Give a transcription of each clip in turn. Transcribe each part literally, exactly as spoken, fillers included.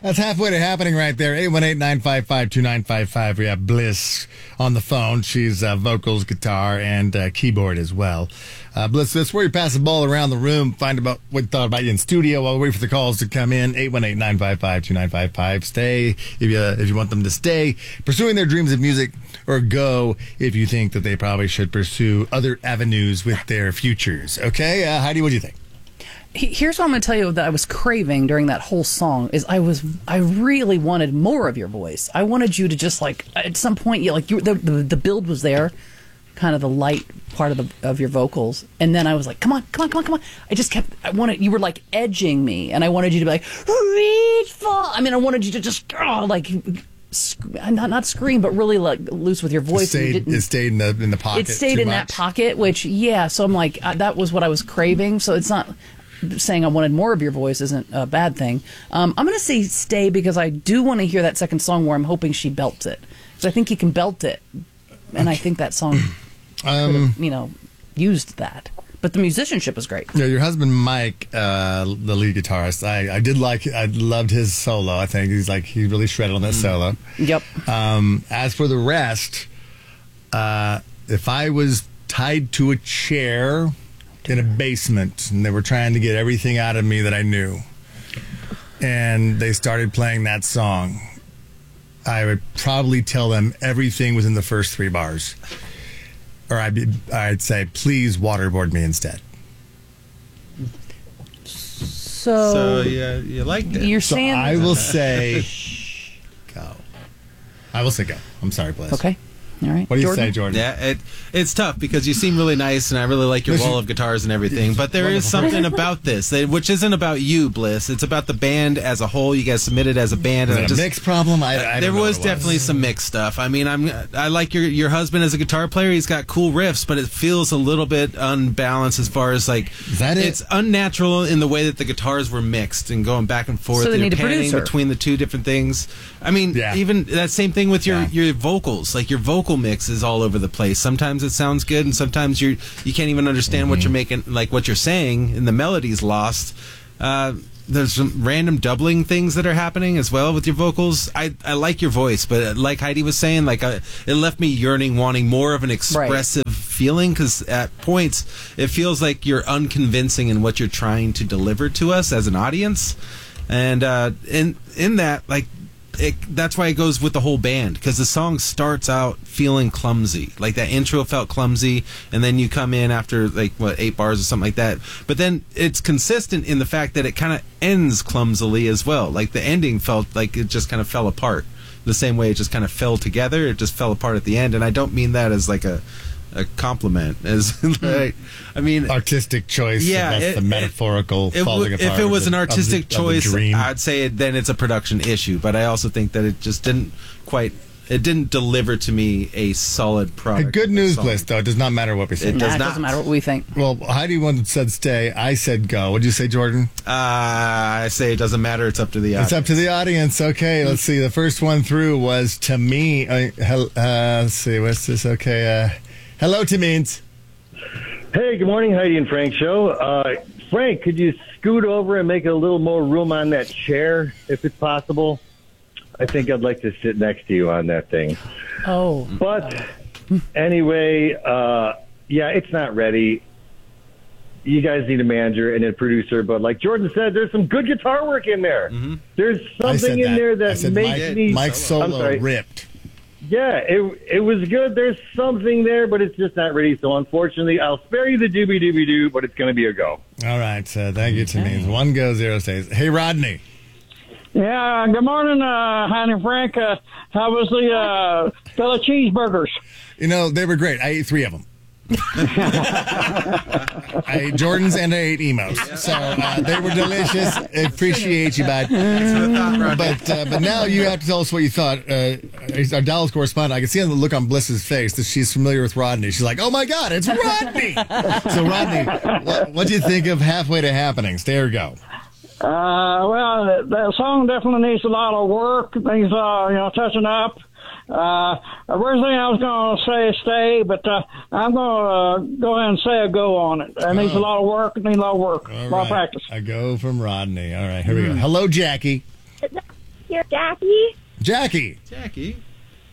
That's halfway to happening right there. eight one eight, nine five five, two nine five five. We have Bliss on the phone. She's uh, vocals, guitar, and uh, keyboard as well. Uh, Bliss, that's where you pass the ball around the room. Find about what you thought about you in studio while we wait for the calls to come in. eight one eight, nine five five, two nine five five. Stay if you, uh, if you want them to stay pursuing their dreams of music, or go if you think that they probably should pursue other avenues with their futures. Okay? Uh, Heidi, what do you think? Here's what I'm going to tell you that I was craving during that whole song is I was I really wanted more of your voice. I wanted you to just like at some point you like you the, the the build was there, kind of the light part of the of your vocals, and then I was like, come on, come on, come on, come on. I just kept I wanted you were like edging me, and I wanted you to be like reach for. I mean, I wanted you to just oh, like. Not not scream, but really like loose with your voice. It stayed, and it stayed in the in the pocket. It stayed too in much. that pocket, which yeah. So I'm like uh, that was what I was craving. So it's not saying I wanted more of your voice isn't a bad thing. Um, I'm going to say stay because I do want to hear that second song where I'm hoping she belts it because I think he can belt it, and I think that song, um, you know, used that. But the musicianship was great. Yeah, your husband Mike, uh, the lead guitarist, I, I did like, I loved his solo. I think he's like he really shredded on that mm. solo. Yep. Um, as for the rest, uh, if I was tied to a chair in a basement and they were trying to get everything out of me that I knew, and they started playing that song, I would probably tell them everything within the first three bars. Or I'd, be, I'd say, please waterboard me instead. So, so yeah, you liked it. You're so saying I will say go. I will say go. I'm sorry, Bliss. Okay. All right. What do you Jordan? say, Jordan? Yeah, it, it's tough because you seem really nice, and I really like your wall of guitars and everything. But there is something about this, that, which isn't about you, Bliss. It's about the band as a whole. You guys submitted as a band. Is and it a just, mix problem? I, I there don't know was what it definitely was. some mixed stuff. I mean, I'm I like your your husband as a guitar player. He's got cool riffs, but it feels a little bit unbalanced as far as like Is that it? it's unnatural in the way that the guitars were mixed and going back and forth. So they and need a panning producer. between the two different things. I mean, Yeah. even that same thing with your Yeah. your vocals. Like your vocal mix is all over the place. Sometimes it sounds good, and sometimes you you can't even understand mm-hmm. what you're making, like what you're saying, and the melody's lost. Uh, there's some random doubling things that are happening as well with your vocals. I I like your voice, but like Heidi was saying, like I, it left me yearning, wanting more of an expressive right. feeling. Because at points it feels like you're unconvincing in what you're trying to deliver to us as an audience, and uh, in in that like. It, that's why it goes with the whole band, because the song starts out feeling clumsy. Like that intro felt clumsy, and then you come in after like what eight bars or something like that. But then it's consistent in the fact that it kind of ends clumsily as well. Like the ending felt like it just kind of fell apart. The same way it just kind of fell together, it just fell apart at the end. And I don't mean that as like a a compliment, as like, I mean artistic choice. Yeah, that's it, the metaphorical it, falling it, apart. If it was of an the, artistic of the, choice, of the dream. I'd say it, then it's a production issue. But I also think that it just didn't quite. It didn't deliver to me a solid product. The good news, song. Bliss, though, it does not matter what we say. It Nah, does it not. doesn't matter what we think. Well, Heidi one said stay. I said go. What did you say, Jordan? Uh, I say it doesn't matter. It's up to the audience. It's up to the audience. Okay, let's see. The first one through was to me. Uh, hel- uh, let's see. What's this? Okay. Uh, hello, to means. Hey, good morning, Heidi and Frank show. Uh, Frank, could you scoot over and make a little more room on that chair, if it's possible? I think I'd like to sit next to you on that thing. Oh. But anyway, uh, yeah, it's not ready. You guys need a manager and a producer, but like Jordan said, there's some good guitar work in there. Mm-hmm. There's I said something in that. there I that said makes Mike, me... Mike's I'm solo sorry. ripped. Yeah, it it was good. There's something there, but it's just not ready. So unfortunately, I'll spare you the doobie doobie doo, but it's going to be a go. All right. So thank you, to means. One go, zero stays. Hey, Rodney. Yeah, good morning, uh, Heidi and Frank. Uh, how was the uh, Philly cheeseburgers? You know, they were great. I ate three of them. I ate Jordan's and I ate Emo's. So uh, they were delicious. I appreciate you, bud. But uh, but now you have to tell us what you thought. Uh, our Dallas correspondent, I can see on the look on Bliss's face that she's familiar with Rodney. She's like, oh my God, it's Rodney. So Rodney, what, what do you think of Halfway to Happening? Stay or go? Uh, well, that, that song definitely needs a lot of work. Things, uh, you know, touching up. Uh, originally I was going to say stay, but uh, I'm going to uh, go ahead and say a go on it. It needs Oh. a lot of work. It needs a lot of work, All a lot right. of practice. I go from Rodney. All right, here we go. Hello, Jackie. here, Jackie. Jackie. Jackie.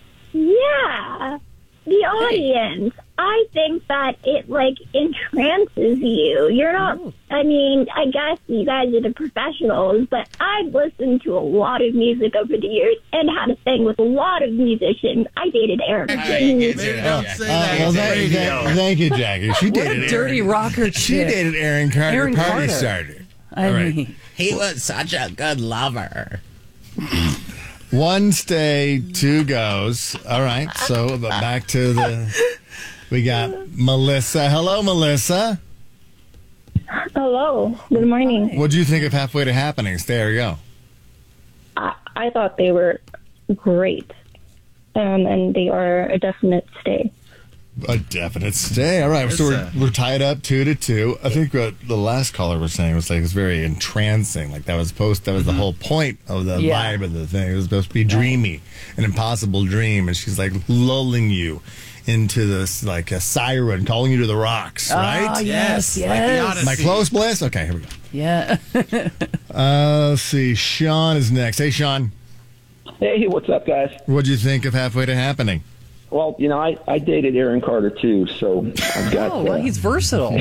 Yeah. The audience. I think that it, like, entrances you. You're not, I mean, I guess you guys are the professionals, but I've listened to a lot of music over the years and had a thing with a lot of musicians. I dated Aaron. Maybe don't say Uh, that. well, thank, thank, thank you, Jackie. She What dated a dirty Aaron. rocker She chick. dated Aaron Carter, Aaron party Carter. starter. I All right. mean, He was such a good lover. One stay, two goes. All right, so but back to the. We got Melissa. Hello, Melissa. Hello. Good morning. What do you think of Halfway to Happenings? There you go. I, I thought they were great. Um, and they are a definite stay. A definite stay. All right, so we're, a- we're tied up two to two. I think what the last caller was saying was like it's very entrancing. Like that was supposed. That was the whole point of the Yeah. vibe of the thing. It was supposed to be dreamy, an impossible dream, and she's like lulling you into this like a siren, calling you to the rocks. Right? Oh, yes, Yes, like the yes. Odyssey. Am I close, Bliss? Okay, here we go. Yeah. Uh, let's see. Sean is next. Hey, Sean. Hey, what's up, guys? What'd you think of Halfway to Happening? Well, you know, I, I dated Aaron Carter too, so I've got. Oh, well, uh, he's versatile.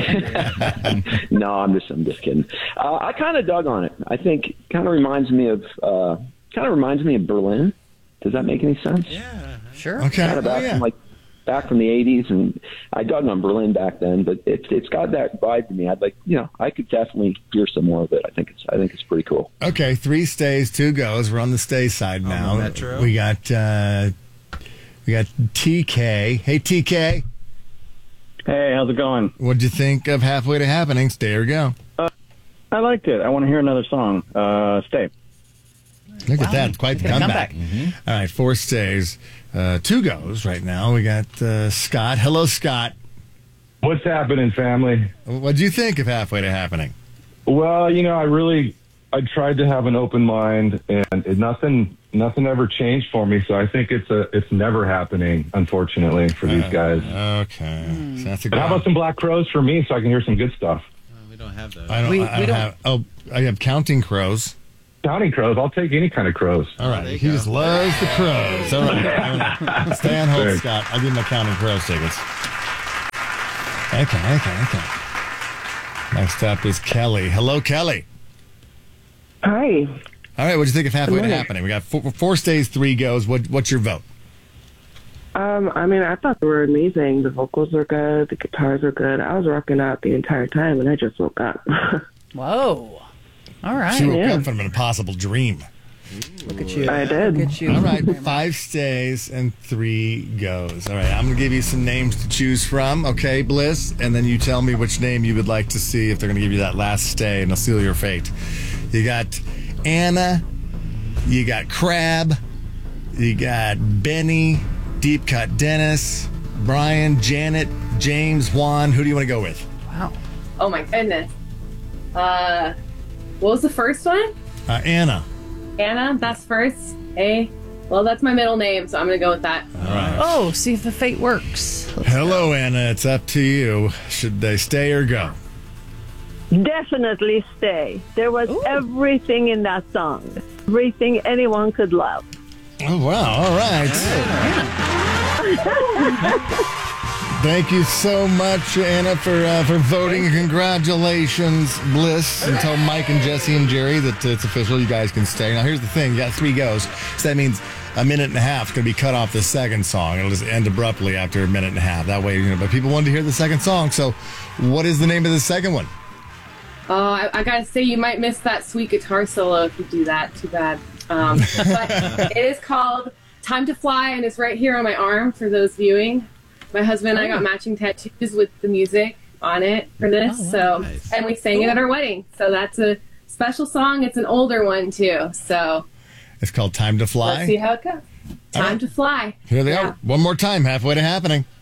no, I'm just I'm just kidding. Uh, I kind of dug on it. I think kind of reminds me of uh, kind of reminds me of Berlin. Does that make any sense? Yeah. Sure. Okay. Kind of Oh, back yeah. from like back from the eighties, and I dug on Berlin back then. But it's it's got that vibe to me. I'd like you know I could definitely hear some more of it. I think it's I think it's pretty cool. Okay, three stays, two goes. We're on the stay side On now. the Metro. We got uh, we got T K. Hey, T K. Hey, how's it going? What'd you think of Halfway to Happening? Stay or go? I liked it. I want to hear another song. Uh, stay. Look at that. Quite the Good comeback. comeback. All right, four stays, uh, two goes right now. We got uh, Scott. Hello, Scott. What's happening, family? What'd you think of Halfway to Happening? Well, you know, I really, I tried to have an open mind, and it, nothing, nothing ever changed for me. So I think it's a, it's never happening, unfortunately, for these guys. Okay. So that's a But how about some Black Crows for me, so I can hear some good stuff? We don't have those. I don't, We- I we don't don't- have. Oh, I have Counting Crows. Counting crows, I'll take any kind of crows. All right, there you he go. just loves the crows. All right, all right. Stay on hold, Thanks. Scott. I'll give him the Counting Crows tickets. Okay, okay, okay. Next up is Kelly. Hello, Kelly. Hi. All right, what'd you think of Halfway to morning. Happening? We got four, four stays, three goes. What, what's your vote? Um, I mean, I thought they were amazing. The vocals were good. The guitars were good. I was rocking out the entire time, and I just woke up. Whoa. All right. She woke yeah. up from an impossible dream. Look at you. I did. Look at you. All right, five stays and three goes. All right, I'm going to give you some names to choose from, okay, Bliss? And then you tell me which name you would like to see if they're going to give you that last stay, and they'll seal your fate. You got Anna, you got Crab, you got Benny, Deep Cut Dennis, Brian, Janet, James, Juan. Who do you want to go with? Wow. Oh my goodness. Uh, what was the first one? Uh, Anna. Anna, that's first. A. Well, that's my middle name, so I'm gonna go with that. All right. Oh, see if the fate works. Hello, Anna. It's up to you. Should they stay or go? Definitely stay. There was everything in that song. Everything anyone could love. Oh, wow. All right. Thank you so much, Anna, for uh, for voting. Congratulations, Bliss. And tell Mike and Jesse and Jerry that it's official. You guys can stay. Now, here's the thing. You got three goes. So that means a minute and a half is going to be cut off the second song. It'll just end abruptly after a minute and a half. That way, you know, but people wanted to hear the second song. So what is the name of the second one? Oh, I, I gotta say, you might miss that sweet guitar solo if you do that. Too bad. Um, but it is called "Time to Fly" and it's right here on my arm for those viewing. My husband and I got matching tattoos with the music on it for this, Oh, wow. so Nice. and we sang it at our wedding. So that's a special song. It's an older one too. So It's called Time to Fly. let's see how it goes. Time right. to fly. Here they Yeah. are. One more time. Halfway to Happening.